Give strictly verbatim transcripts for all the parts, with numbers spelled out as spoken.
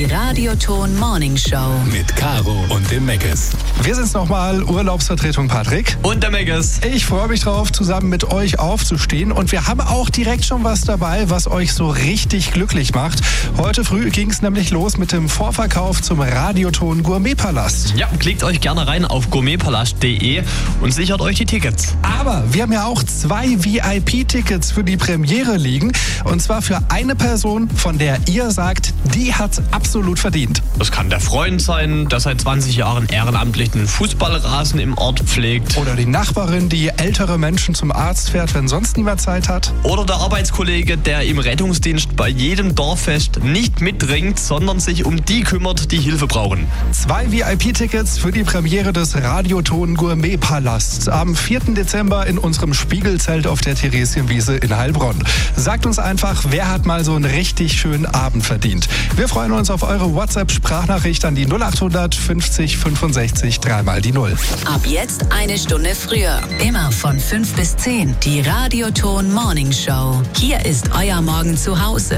Die Radioton Morning Show. Mit Caro und dem Megges. Wir sind's nochmal, Urlaubsvertretung Patrick. Und der Megges. Ich freue mich drauf, zusammen mit euch aufzustehen. Und wir haben auch direkt schon was dabei, was euch so richtig glücklich macht. Heute früh ging's nämlich los mit dem Vorverkauf zum Radioton Gourmetpalast. Ja, klickt euch gerne rein auf gourmetpalast punkt de und sichert euch die Tickets. Aber wir haben ja auch zwei V I P-Tickets für die Premiere liegen. Und zwar für eine Person, von der ihr sagt, die hat's absolut verdient. Das kann der Freund sein, der seit zwanzig Jahren ehrenamtlich den Fußballrasen im Ort pflegt. Oder die Nachbarin, die ältere Menschen zum Arzt fährt, wenn sonst niemand Zeit hat. Oder der Arbeitskollege, der im Rettungsdienst bei jedem Dorffest nicht mitringt, sondern sich um die kümmert, die Hilfe brauchen. Zwei V I P-Tickets für die Premiere des Radioton Gourmetpalast am vierten Dezember in unserem Spiegelzelt auf der Theresienwiese in Heilbronn. Sagt uns einfach, wer hat mal so einen richtig schönen Abend verdient. Wir freuen uns auf eure WhatsApp-Sprachnachricht an die null acht hundert fünfzig fünfundsechzig dreimal die null. Ab jetzt eine Stunde früher. Immer von fünf bis zehn. Die Radioton Morning Show. Hier ist euer Morgen zu Hause.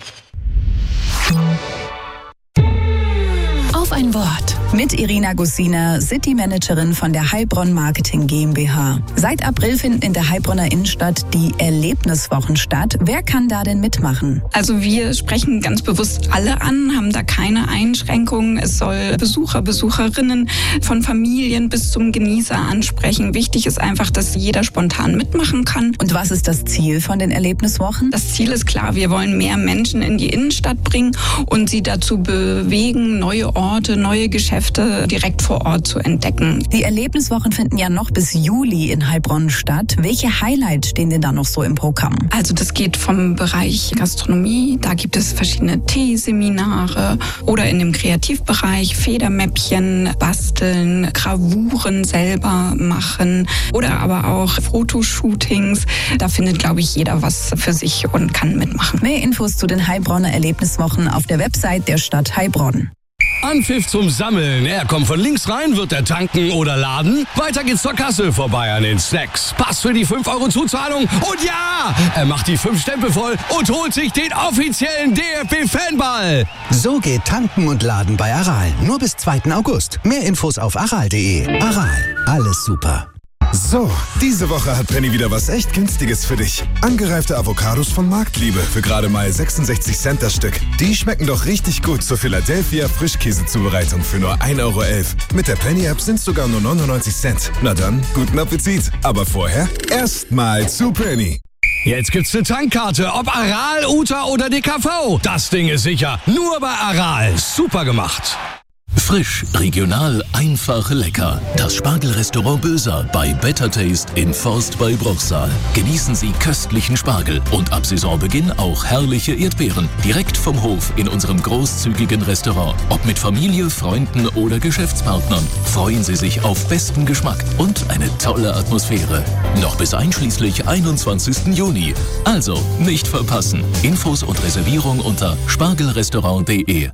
Auf ein Wort. Mit Irina Gussiner, City-Managerin von der Heilbronn Marketing GmbH. Seit April finden in der Heilbronner Innenstadt die Erlebniswochen statt. Wer kann da denn mitmachen? Also wir sprechen ganz bewusst alle an, haben da keine Einschränkungen. Es soll Besucher, Besucherinnen von Familien bis zum Genießer ansprechen. Wichtig ist einfach, dass jeder spontan mitmachen kann. Und was ist das Ziel von den Erlebniswochen? Das Ziel ist klar, wir wollen mehr Menschen in die Innenstadt bringen und sie dazu bewegen, neue Orte, neue Geschäfte direkt vor Ort zu entdecken. Die Erlebniswochen finden ja noch bis Juli in Heilbronn statt. Welche Highlights stehen denn da noch so im Programm? Also das geht vom Bereich Gastronomie, da gibt es verschiedene Teeseminare oder in dem Kreativbereich Federmäppchen basteln, Gravuren selber machen oder aber auch Fotoshootings. Da findet, glaube ich, jeder was für sich und kann mitmachen. Mehr Infos zu den Heilbronner Erlebniswochen auf der Website der Stadt Heilbronn. Anpfiff zum Sammeln. Er kommt von links rein, wird er tanken oder laden. Weiter geht's zur Kasse, vorbei an den Snacks. Pass für die fünf Euro Zuzahlung. Und ja, er macht die fünf Stempel voll und holt sich den offiziellen D F B-Fanball. So geht Tanken und Laden bei Aral. Nur bis zweiten August. Mehr Infos auf aral punkt de. Aral, alles super. So, diese Woche hat Penny wieder was echt Günstiges für dich. Angereifte Avocados von Marktliebe für gerade mal sechsundsechzig Cent das Stück. Die schmecken doch richtig gut zur Philadelphia Frischkäsezubereitung für nur ein Euro elf. Mit der Penny-App sind es sogar nur neunundneunzig Cent. Na dann, guten Appetit. Aber vorher erstmal zu Penny. Jetzt gibt's eine Tankkarte, ob Aral, Uta oder D K V. Das Ding ist sicher, nur bei Aral. Super gemacht. Frisch, regional, einfach, lecker. Das Spargelrestaurant Böser bei Better Taste in Forst bei Bruchsal. Genießen Sie köstlichen Spargel und ab Saisonbeginn auch herrliche Erdbeeren. Direkt vom Hof in unserem großzügigen Restaurant. Ob mit Familie, Freunden oder Geschäftspartnern. Freuen Sie sich auf besten Geschmack und eine tolle Atmosphäre. Noch bis einschließlich einundzwanzigsten Juni. Also nicht verpassen. Infos und Reservierung unter spargelrestaurant punkt de.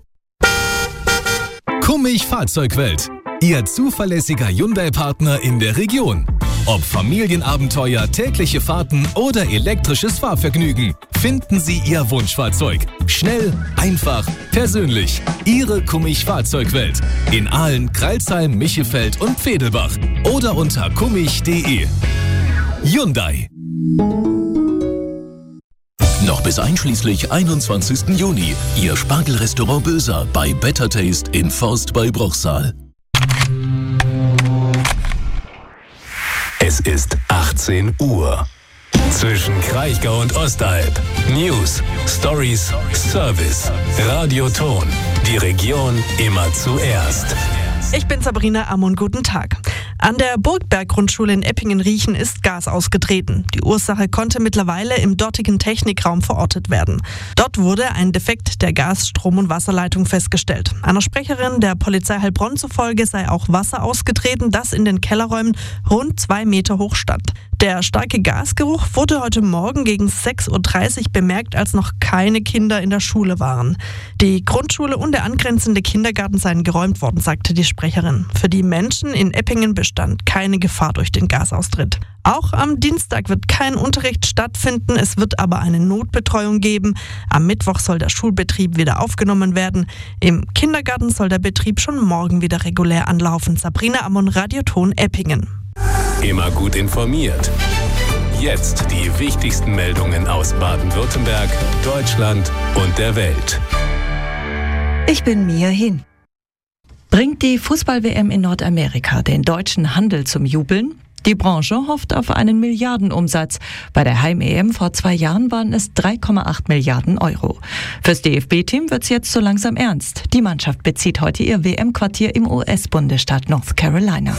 Kummig Fahrzeugwelt. Ihr zuverlässiger Hyundai-Partner in der Region. Ob Familienabenteuer, tägliche Fahrten oder elektrisches Fahrvergnügen. Finden Sie Ihr Wunschfahrzeug. Schnell, einfach, persönlich. Ihre Kummig Fahrzeugwelt. In Aalen, Crailsheim, Michefeld und Pfedelbach. Oder unter kummig punkt de. Hyundai. Noch bis einschließlich einundzwanzigsten Juni. Ihr Spargelrestaurant Böser bei Better Taste in Forst bei Bruchsal. Es ist achtzehn Uhr. Zwischen Kraichgau und Ostalb. News, Stories, Service. Radioton. Die Region immer zuerst. Ich bin Sabrina Ammon, guten Tag. An der Burgberg-Grundschule in Eppingen-Riechen ist Gas ausgetreten. Die Ursache konnte mittlerweile im dortigen Technikraum verortet werden. Dort wurde ein Defekt der Gas-, Strom- und Wasserleitung festgestellt. Einer Sprecherin der Polizei Heilbronn zufolge sei auch Wasser ausgetreten, das in den Kellerräumen rund zwei Meter hoch stand. Der starke Gasgeruch wurde heute Morgen gegen sechs Uhr dreißig bemerkt, als noch keine Kinder in der Schule waren. Die Grundschule und der angrenzende Kindergarten seien geräumt worden, sagte die Sprecherin. Für die Menschen in Eppingen bestand Stand keine Gefahr durch den Gasaustritt. Auch am Dienstag wird kein Unterricht stattfinden, es wird aber eine Notbetreuung geben. Am Mittwoch soll der Schulbetrieb wieder aufgenommen werden. Im Kindergarten soll der Betrieb schon morgen wieder regulär anlaufen. Sabrina Ammon, Radioton Eppingen. Immer gut informiert. Jetzt die wichtigsten Meldungen aus Baden-Württemberg, Deutschland und der Welt. Ich bin Mia Hin. Bringt die Fußball-W M in Nordamerika den deutschen Handel zum Jubeln? Die Branche hofft auf einen Milliardenumsatz. Bei der Heim-E M vor zwei Jahren waren es drei Komma acht Milliarden Euro. Fürs D F B-Team wird's jetzt so langsam ernst. Die Mannschaft bezieht heute ihr W M-Quartier im U S-Bundesstaat North Carolina.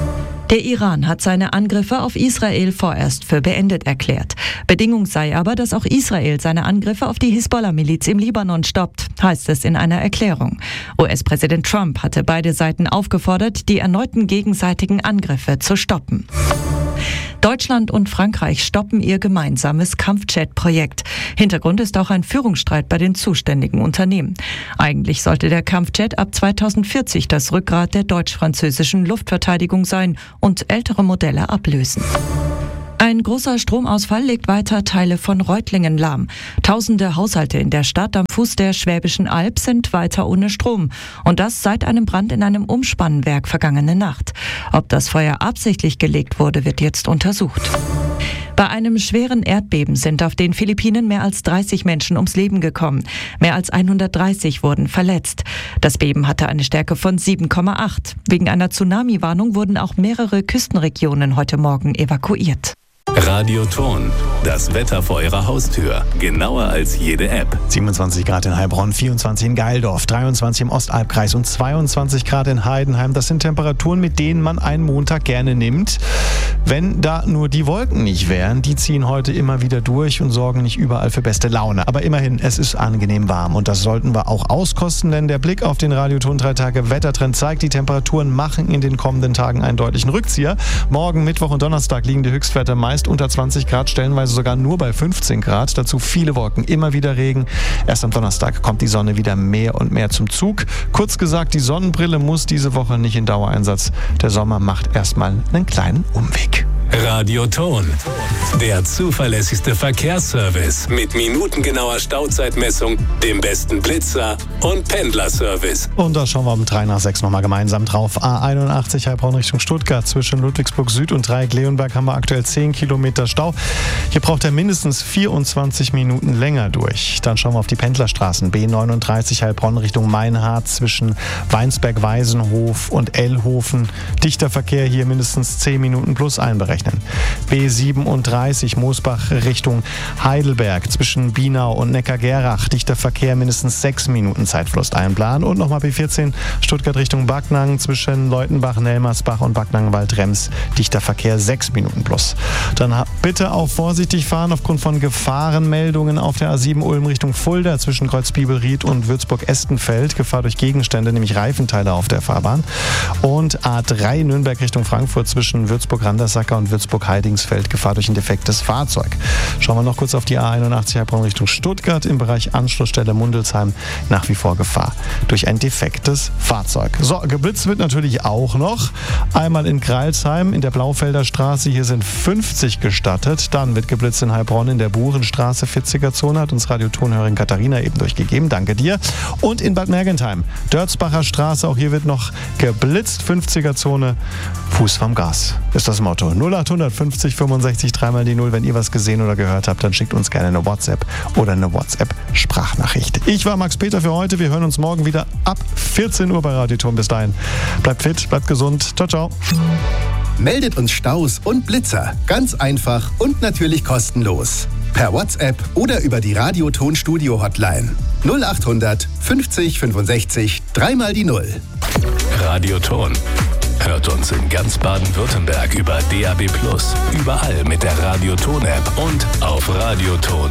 Der Iran hat seine Angriffe auf Israel vorerst für beendet erklärt. Bedingung sei aber, dass auch Israel seine Angriffe auf die Hisbollah-Miliz im Libanon stoppt, heißt es in einer Erklärung. U S-Präsident Trump hatte beide Seiten aufgefordert, die erneuten gegenseitigen Angriffe zu stoppen. Deutschland und Frankreich stoppen ihr gemeinsames Kampfjet-Projekt. Hintergrund ist auch ein Führungsstreit bei den zuständigen Unternehmen. Eigentlich sollte der Kampfjet ab zweitausendvierzig das Rückgrat der deutsch-französischen Luftverteidigung sein und ältere Modelle ablösen. Ein großer Stromausfall legt weiter Teile von Reutlingen lahm. Tausende Haushalte in der Stadt am Fuß der Schwäbischen Alb sind weiter ohne Strom. Und das seit einem Brand in einem Umspannwerk vergangene Nacht. Ob das Feuer absichtlich gelegt wurde, wird jetzt untersucht. Bei einem schweren Erdbeben sind auf den Philippinen mehr als dreißig Menschen ums Leben gekommen. Mehr als hundertdreißig wurden verletzt. Das Beben hatte eine Stärke von sieben Komma acht. Wegen einer Tsunami-Warnung wurden auch mehrere Küstenregionen heute Morgen evakuiert. Radioton, das Wetter vor Ihrer Haustür. Genauer als jede App. siebenundzwanzig Grad in Heilbronn, vierundzwanzig in Geildorf, dreiundzwanzig im Ostalbkreis und zweiundzwanzig Grad in Heidenheim. Das sind Temperaturen, mit denen man einen Montag gerne nimmt. Wenn da nur die Wolken nicht wären, die ziehen heute immer wieder durch und sorgen nicht überall für beste Laune. Aber immerhin, es ist angenehm warm und das sollten wir auch auskosten, denn der Blick auf den Radioton drei Tage Wettertrend zeigt, die Temperaturen machen in den kommenden Tagen einen deutlichen Rückzieher. Morgen, Mittwoch und Donnerstag liegen die Höchstwerte meist unter zwanzig Grad, stellenweise sogar nur bei fünfzehn Grad. Dazu viele Wolken, immer wieder Regen. Erst am Donnerstag kommt die Sonne wieder mehr und mehr zum Zug. Kurz gesagt, die Sonnenbrille muss diese Woche nicht in Dauereinsatz. Der Sommer macht erstmal einen kleinen Umweg. Radioton, der zuverlässigste Verkehrsservice mit minutengenauer Stauzeitmessung, dem besten Blitzer und Pendlerservice. Und da schauen wir um drei nach sechs nochmal gemeinsam drauf. A einundachtzig Heilbronn Richtung Stuttgart. Zwischen Ludwigsburg Süd und Dreieck-Leonberg haben wir aktuell zehn Kilometer Stau. Hier braucht er mindestens vierundzwanzig Minuten länger durch. Dann schauen wir auf die Pendlerstraßen. B neununddreißig Heilbronn Richtung Meinhardt zwischen Weinsberg-Weisenhof und Ellhofen. Dichter Verkehr hier mindestens zehn Minuten plus einberechnet. B siebenunddreißig Moosbach Richtung Heidelberg zwischen Bienau und Neckargerach. Dichter Verkehr, mindestens sechs Minuten Zeitverlust einplanen. Und nochmal B vierzehn Stuttgart Richtung Backnang zwischen Leutenbach, Nelmersbach und Backnang-Waldrems. Dichter Verkehr, sechs Minuten plus. Dann bitte auch vorsichtig fahren aufgrund von Gefahrenmeldungen auf der A sieben Ulm Richtung Fulda zwischen Kreuzbibelried und Würzburg-Estenfeld. Gefahr durch Gegenstände, nämlich Reifenteile auf der Fahrbahn. Und A drei Nürnberg Richtung Frankfurt zwischen Würzburg-Randersacker und Würzburg-Heidingsfeld, Gefahr durch ein defektes Fahrzeug. Schauen wir noch kurz auf die A einundachtzig Heilbronn Richtung Stuttgart. Im Bereich Anschlussstelle Mundelsheim nach wie vor Gefahr durch ein defektes Fahrzeug. So, geblitzt wird natürlich auch noch. Einmal in Greilsheim in der Blaufelder Straße. Hier sind fünfzig gestattet. Dann wird geblitzt in Heilbronn in der Burenstraße, vierziger Zone. Hat uns Radiotonhörerin Katharina eben durchgegeben. Danke dir. Und in Bad Mergentheim, Dörzbacher Straße. Auch hier wird noch geblitzt. fünfziger Zone. Fuß vom Gas ist das Motto. null acht fünfzig fünfundsechzig dreimal die null. Wenn ihr was gesehen oder gehört habt, dann schickt uns gerne eine WhatsApp oder eine WhatsApp-Sprachnachricht. Ich war Max Peter für heute. Wir hören uns morgen wieder ab vierzehn Uhr bei Radioton. Bis dahin. Bleibt fit, bleibt gesund. Ciao, ciao. Meldet uns Staus und Blitzer. Ganz einfach und natürlich kostenlos. Per WhatsApp oder über die Radioton Studio Hotline. null acht fünfzig fünfundsechzig dreimal die null. Radioton. Hört uns in ganz Baden-Württemberg über D A B plus, überall mit der Radioton-App und auf radioton